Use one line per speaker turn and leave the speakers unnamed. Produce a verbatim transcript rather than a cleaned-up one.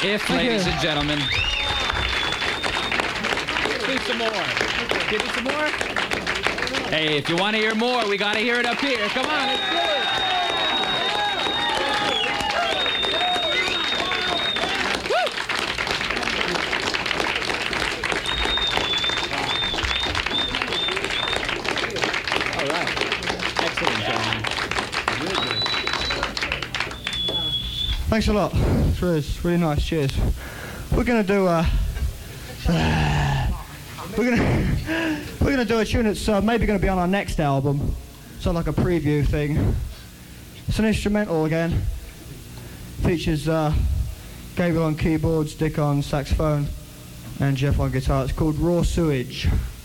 If, ladies and gentlemen. Do some more. Give me some more. Hey, if you want to hear more, we got to hear it up here. Come on, let's do it. All right. Excellent, gentlemen. Really good.
Thanks a lot. It's really, it's really nice. Cheers. We're gonna do a. Uh, we're gonna we're gonna do a tune that's uh, maybe gonna be on our next album. So like a preview thing. It's an instrumental again. Features uh, Gabriel on keyboards, Dick on saxophone, and Jeff on guitar. It's called Raw Sewage.